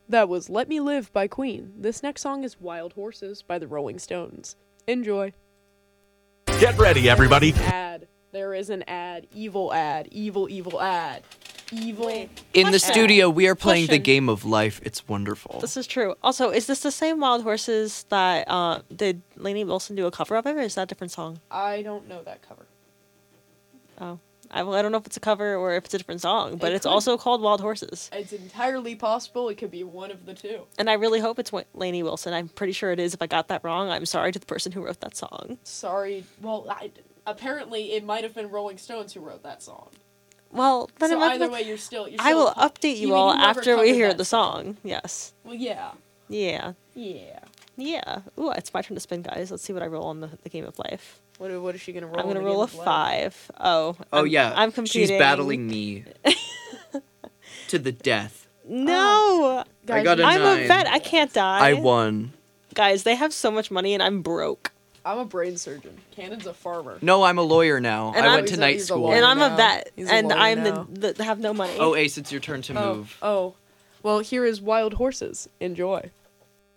That was Let Me Live by Queen. This next song is Wild Horses by the Rolling Stones. Enjoy. Get ready, everybody. Ad. There is an ad. Evil ad. Evil ad. Evil. In the studio, we are playing the Question. game of life. It's wonderful. This is true. Also, is this the same Wild Horses that did Lainey Wilson do a cover of it, or is that a different song? I don't know that cover. Oh, I don't know if it's a cover or if it's a different song, but It it's could. also called Wild Horses. It's entirely possible it could be one of the two. And I really hope it's Lainey Wilson. I'm pretty sure it is. If I got that wrong, I'm sorry to the person who wrote that song. Sorry. Well, apparently it might have been Rolling Stones who wrote that song. Well, then So it might either be- way, you're still. I will update you all never after we covered hear that the song. Yes. Well, yeah. Yeah. Yeah. Yeah. Ooh, it's my turn to spin, guys. Let's see what I roll on the game of life. What is she gonna roll? I'm gonna in the roll a game of life? 5. Oh. Oh, yeah. I'm competing. She's battling me to the death. No. I got a I'm 9. a vet. I can't die. I won. Guys, they have so much money and I'm broke. I'm a brain surgeon. Cannon's a farmer. No, I'm a lawyer now. And I I'm- went to night he's a school. lawyer. And I'm a now. vet. He's a And lawyer I'm now. the have no money. Oh, Ace, it's your turn to move. Oh. Well, here is Wild Horses. Enjoy.